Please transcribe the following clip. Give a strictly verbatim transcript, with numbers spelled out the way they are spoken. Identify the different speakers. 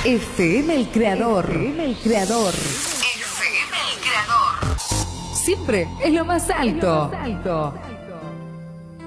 Speaker 1: F M El Creador. F M El Creador.
Speaker 2: F M El Creador.
Speaker 1: Siempre es lo más alto. Es lo más alto.